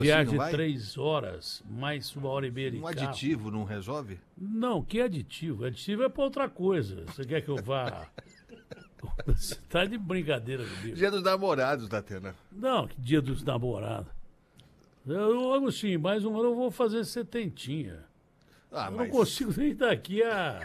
Viagem de 3 horas, mais 1h30 de Um carro. aditivo não resolve? Não, que aditivo? Aditivo é pra outra coisa. Você quer que eu vá... Você tá de brincadeira comigo. Dia dos namorados, Datena. Não, que dia dos namorados. Agostinho, mais um ano eu vou fazer setentinha. Eu não consigo nem daqui a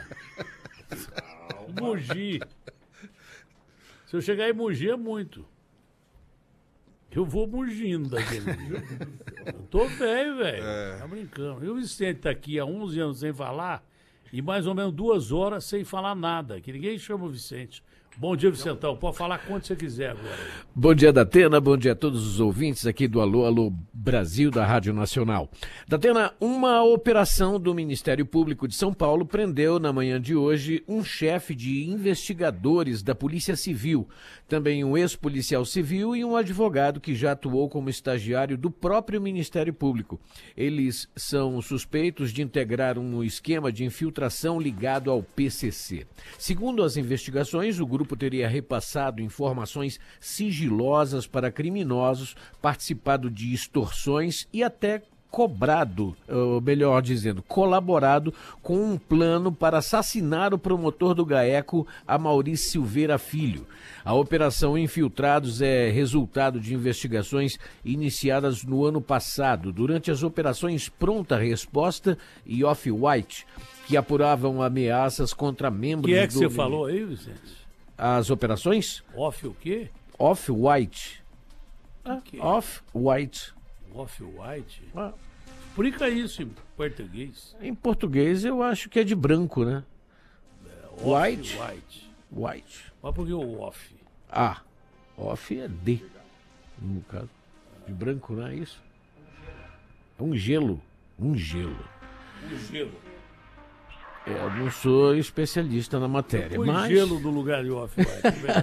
Mogi. Se eu chegar em Mogi é muito. Eu vou mugindo daquele dia. Eu tô velho, velho. Tá brincando. E o Vicente tá aqui há 11 anos sem falar e mais ou menos 2 horas sem falar nada, que ninguém chama o Vicente. Bom dia, Vicentão. Pode falar quanto você quiser agora. Bom dia, Datena. Bom dia a todos os ouvintes aqui do Alô, Alô Brasil, da Rádio Nacional. Datena, uma operação do Ministério Público de São Paulo prendeu na manhã de hoje um chefe de investigadores da Polícia Civil, também um ex-policial civil e um advogado que já atuou como estagiário do próprio Ministério Público. Eles são suspeitos de integrar um esquema de infiltração ligado ao PCC. Segundo as investigações, o grupo teria repassado informações sigilosas para criminosos, participado de extorsões e até cobrado, ou melhor dizendo, colaborado com um plano para assassinar o promotor do GAECO, Amaury Silveira Filho. A Operação Infiltrados é resultado de investigações iniciadas no ano passado, durante as operações Pronta Resposta e Off-White, que apuravam ameaças contra membros do... O que é que você falou aí, Vicente? As operações? Off o quê? Off-White. Que? Off-White. Off-White? Explica isso em português. Em português eu acho que é de branco, né? White. White. White. Mas por que o off? Off é D, no caso. De branco, não é isso? É um gelo. Um gelo. Um gelo. Eu não sou especialista na matéria, mas... gelo no lugar de off-white.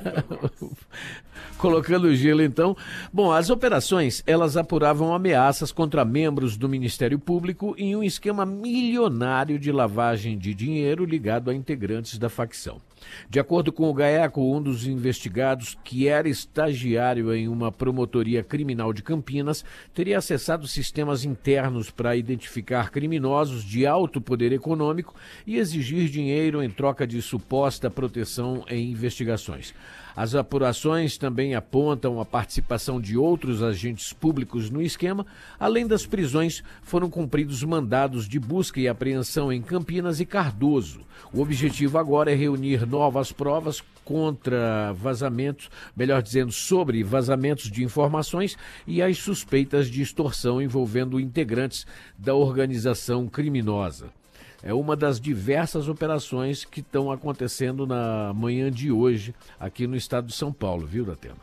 Colocando gelo, então. Bom, as operações, elas apuravam ameaças contra membros do Ministério Público em um esquema milionário de lavagem de dinheiro ligado a integrantes da facção. De acordo com o GAECO, um dos investigados, que era estagiário em uma promotoria criminal de Campinas, teria acessado sistemas internos para identificar criminosos de alto poder econômico e exigir dinheiro em troca de suposta proteção em investigações. As apurações também apontam a participação de outros agentes públicos no esquema. Além das prisões, foram cumpridos mandados de busca e apreensão em Campinas e Cardoso. O objetivo agora é reunir novas provas contra vazamentos, melhor dizendo, sobre vazamentos de informações e as suspeitas de extorsão envolvendo integrantes da organização criminosa. É uma das diversas operações que estão acontecendo na manhã de hoje aqui no estado de São Paulo, viu, Datena?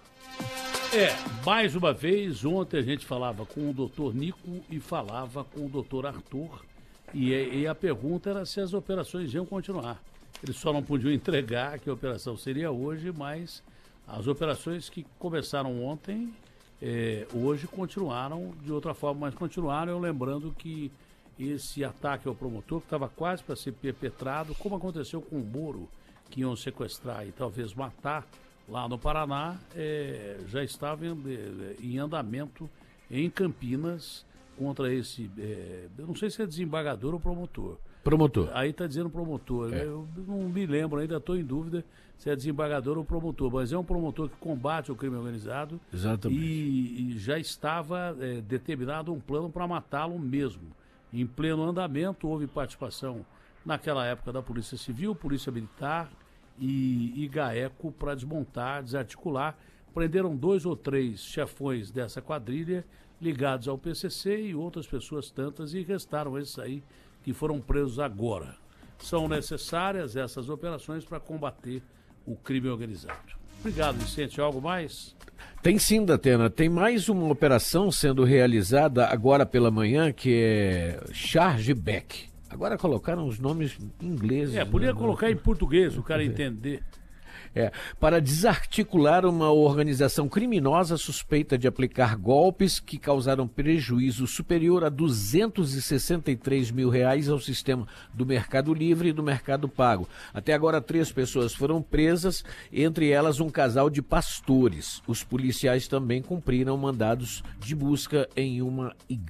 Mais uma vez, ontem a gente falava com o doutor Nico e falava com o doutor Arthur e a pergunta era se as operações iam continuar. Eles só não podiam entregar que a operação seria hoje, mas as operações que começaram ontem, hoje continuaram de outra forma, mas continuaram, eu lembrando que esse ataque ao promotor, que estava quase para ser perpetrado, como aconteceu com o Moro, que iam sequestrar e talvez matar lá no Paraná, já estava em andamento em Campinas contra esse, eu não sei se é desembargador ou promotor. Promotor. Aí está dizendo promotor. Eu não me lembro, ainda estou em dúvida se é desembargador ou promotor, mas é um promotor que combate o crime organizado. Exatamente. E já estava determinado um plano para matá-lo mesmo. Em pleno andamento, houve participação naquela época da Polícia Civil, Polícia Militar e GAECO para desmontar, desarticular. Prenderam 2 ou 3 chefões dessa quadrilha ligados ao PCC e outras pessoas tantas, e restaram esses aí que foram presos agora. São necessárias essas operações para combater o crime organizado. Obrigado, Vicente. Algo mais? Tem sim, Datena. Tem mais uma operação sendo realizada agora pela manhã, que é Chargeback. Agora colocaram os nomes ingleses. Podia colocar em português, o cara entender. Para desarticular uma organização criminosa suspeita de aplicar golpes que causaram prejuízo superior a R$263 mil ao sistema do Mercado Livre e do Mercado Pago. Até agora, 3 pessoas foram presas, entre elas um casal de pastores. Os policiais também cumpriram mandados de busca em uma igreja.